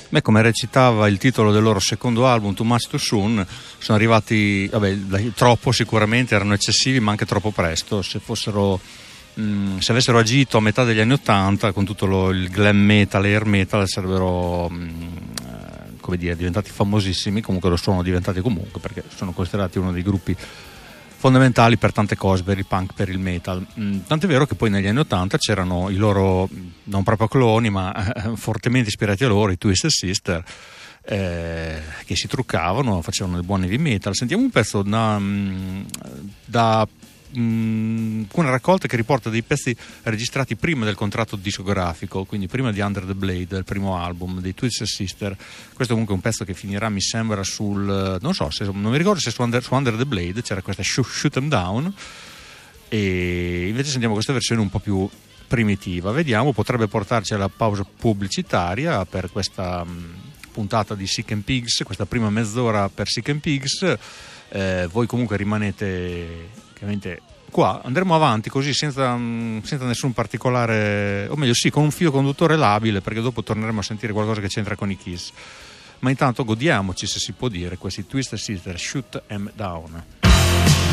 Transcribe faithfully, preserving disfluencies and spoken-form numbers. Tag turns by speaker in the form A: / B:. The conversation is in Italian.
A: Beh, come recitava il titolo del loro secondo album, Too Much Too Soon, sono arrivati, vabbè, troppo sicuramente, erano eccessivi, ma anche troppo presto. Se fossero, mh, se avessero agito a metà degli anni Ottanta, con tutto lo, il glam metal e air metal, sarebbero, mh, come dire, diventati famosissimi. Comunque lo sono diventati comunque, perché sono considerati uno dei gruppi fondamentali per tante cose, per il punk, per il metal. Tant'è vero che poi negli anni Ottanta c'erano i loro, non proprio cloni, ma eh, fortemente ispirati a loro, i Twisted Sister, eh, che si truccavano, facevano del buon heavy metal. Sentiamo un pezzo da, da mh, una raccolta che riporta dei pezzi registrati prima del contratto discografico, quindi prima di Under the Blade, il primo album dei Twisted Sister. Questo comunque è un pezzo che finirà, mi sembra, sul, non so, se, non mi ricordo se su Under, su Under the Blade c'era questa Shoot, Shoot 'em Down, e invece sentiamo questa versione un po' più primitiva. Vediamo, potrebbe portarci alla pausa pubblicitaria per questa mh, puntata di Sick and Pigs, questa prima mezz'ora per Sick and Pigs. Eh, voi comunque rimanete chiaramente qua, andremo avanti così senza, senza nessun particolare, o meglio sì, con un filo conduttore labile, perché dopo torneremo a sentire qualcosa che c'entra con i Kiss. Ma intanto godiamoci, se si può dire, questi Twisted Sister, Shoot 'em Down.